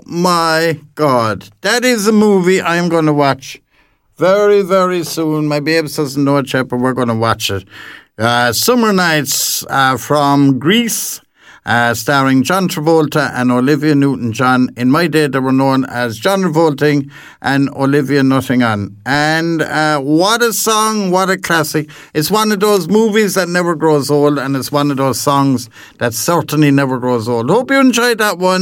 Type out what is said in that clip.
Oh my God. That is a movie I'm going to watch very, very soon. My babes doesn't know it yet, but we're going to watch it. Summer Nights from Greece, starring John Travolta and Olivia Newton-John. In my day, they were known as John Travolting and Olivia Nottingham. And what a song, what a classic. It's one of those movies that never grows old, and it's one of those songs that certainly never grows old. Hope you enjoyed that one.